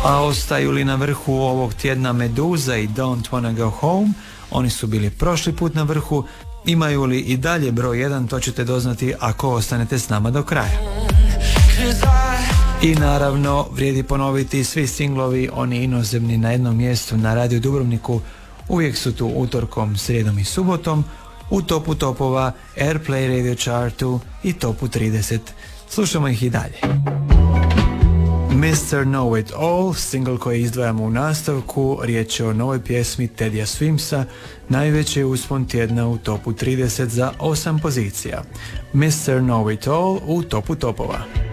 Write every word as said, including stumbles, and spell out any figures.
A ostaju li na vrhu ovog tjedna Meduza i Don't Wanna Go Home? Oni su bili prošli put na vrhu. Imaju li i dalje broj jedan? To ćete doznati ako ostanete s nama do kraja. I naravno vrijedi ponoviti, svi singlovi, oni inozemni na jednom mjestu na Radio Dubrovniku, uvijek su tu utorkom, srijedom i subotom u topu topova, Airplay Radio Chartu i topu trideset. Slušamo ih i dalje. mister Know It All, single koji izdvajamo u nastavku, riječ je o novoj pjesmi Tedija Swimsa, najveći uspon tjedna u topu trideset za osam pozicija. mister Know It All u topu topova.